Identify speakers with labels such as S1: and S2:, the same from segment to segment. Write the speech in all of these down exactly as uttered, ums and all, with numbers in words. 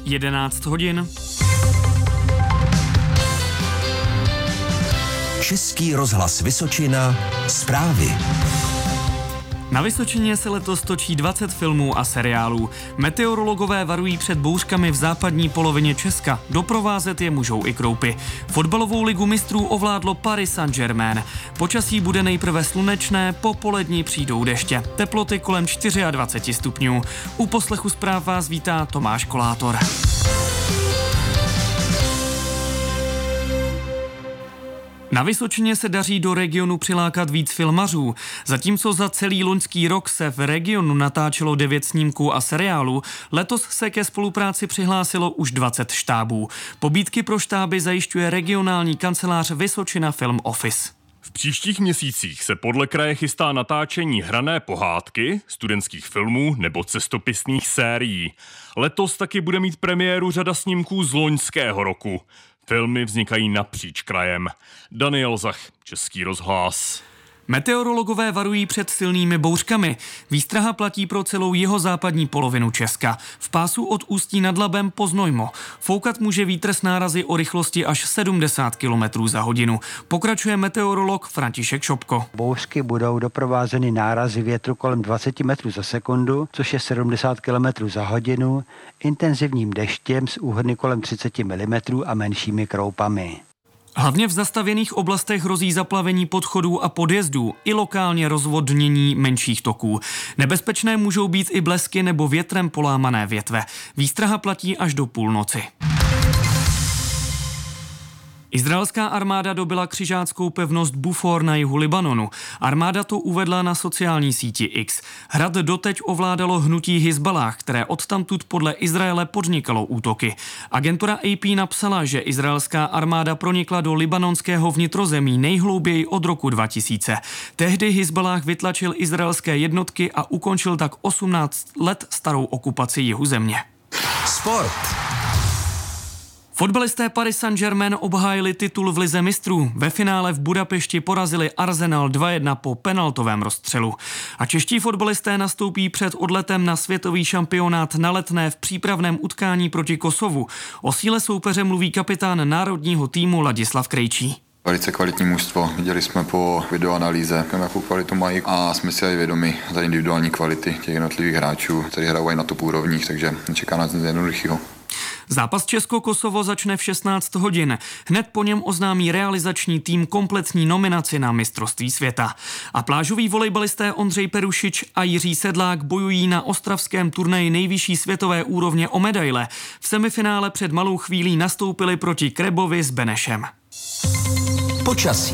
S1: jedenáct hodin.
S2: Český rozhlas Vysočina, zprávy.
S1: Na Vysočině se letos točí dvacet filmů a seriálů. Meteorologové varují před bouřkami v západní polovině Česka. Doprovázet je můžou i kroupy. Fotbalovou ligu mistrů ovládlo Paris Saint-Germain. Počasí bude nejprve slunečné, po poledni přijdou deště. Teploty kolem dvacet čtyři stupňů. U poslechu zpráv vás vítá Tomáš Kolátor. Na Vysočině se daří do regionu přilákat víc filmařů. Zatímco za celý loňský rok se v regionu natáčelo devět snímků a seriálů, letos se ke spolupráci přihlásilo už dvacet štábů. Pobídky pro štáby zajišťuje regionální kancelář Vysočina Film Office.
S3: V příštích měsících se podle kraje chystá natáčení hrané pohádky, studentských filmů nebo cestopisných sérií. Letos taky bude mít premiéru řada snímků z loňského roku. Filmy vznikají napříč krajem. Daniel Zach, Český rozhlas.
S1: Meteorologové varují před silnými bouřkami. Výstraha platí pro celou jihozápadní polovinu Česka. V pásu od Ústí nad Labem po Znojmo. Foukat může vítr s nárazy o rychlosti až sedmdesát kilometrů za hodinu. Pokračuje meteorolog František Šopko.
S4: Bouřky budou doprovázeny nárazy větru kolem dvacet metrů za sekundu, což je sedmdesát kilometrů za hodinu, intenzivním deštěm s úhrny kolem třicet milimetrů a menšími kroupami.
S1: Hlavně v zastavěných oblastech hrozí zaplavení podchodů a podjezdů i lokálně rozvodnění menších toků. Nebezpečné můžou být i blesky nebo větrem polámané větve. Výstraha platí až do půlnoci. Izraelská armáda dobyla křižáckou pevnost Bufor na jihu Libanonu. Armáda to uvedla na sociální síti X. Hrad doteď ovládalo hnutí Hizballáh, které odtamtud podle Izraele podnikalo útoky. Agentura A P napsala, že izraelská armáda pronikla do libanonského vnitrozemí nejhlouběji od roku dva tisíce. Tehdy Hizballáh vytlačil izraelské jednotky a ukončil tak osmnáct let starou okupaci jihu země.
S2: Sport.
S1: Fotbalisté Paris Saint-Germain obhájili titul v lize mistrů. Ve finále v Budapešti porazili Arsenal dva jedna po penaltovém rozstřelu. A čeští fotbalisté nastoupí před odletem na světový šampionát na Letné v přípravném utkání proti Kosovu. O síle soupeře mluví kapitán národního týmu Ladislav Krejčí.
S5: Velice kvalitní mužstvo. Viděli jsme po videoanalýze, jakou kvalitu mají a jsme si aj vědomi za individuální kvality těch jednotlivých hráčů, kteří hrají na top úrovních, takže čeká nás nic jednoduchého.
S1: Zápas Česko-Kosovo začne v šestnáct hodin. Hned po něm oznámí realizační tým kompletní nominaci na mistrovství světa. A plážoví volejbalisté Ondřej Perušič a Jiří Sedlák bojují na ostravském turnaji nejvyšší světové úrovně o medaile. V semifinále před malou chvílí nastoupili proti Krebovi s Benešem.
S2: Počasí.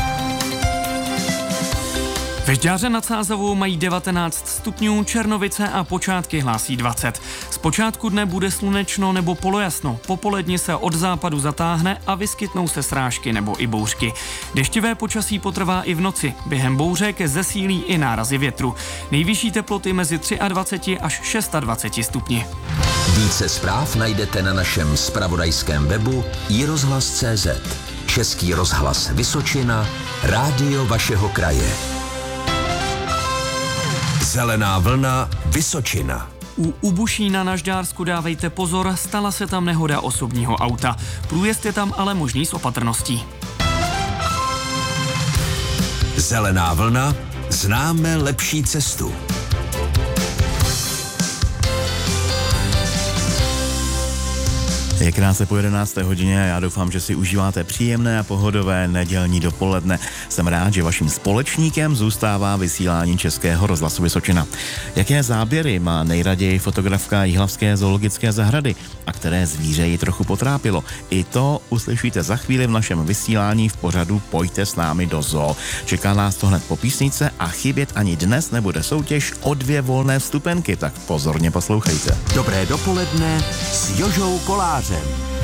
S1: Ve Žďáře nad Sázavou mají devatenáct stupňů, Černovice a Počátky hlásí dvacet. Z počátku dne bude slunečno nebo polojasno, popoledni se od západu zatáhne a vyskytnou se srážky nebo i bouřky. Deštivé počasí potrvá i v noci, během bouřek zesílí i nárazy větru. Nejvyšší teploty mezi dvacet tři až dvacet šest stupni.
S2: Více zpráv najdete na našem zpravodajském webu i rozhlas tečka cé zet. Český rozhlas Vysočina, rádio vašeho kraje. Zelená vlna Vysočina.
S1: U Ubušína na Žďársku dávejte pozor, stala se tam nehoda osobního auta. Průjezd je tam ale možný s opatrností.
S2: Zelená vlna, známe lepší cestu.
S6: Je krásné po jedenácté hodině a já doufám, že si užíváte příjemné a pohodové nedělní dopoledne. Jsem rád, že vaším společníkem zůstává vysílání Českého rozhlasu Vysočina. Jaké záběry má nejraději fotografka Jihlavské zoologické zahrady a které zvíře ji trochu potrápilo? I to uslyšíte za chvíli v našem vysílání v pořadu Pojďte s námi do zoo. Čeká nás to hned po písničce a chybět ani dnes nebude soutěž o dvě volné vstupenky, tak pozorně poslouchejte.
S2: Dobré dopoledne s Jožou Kolářem.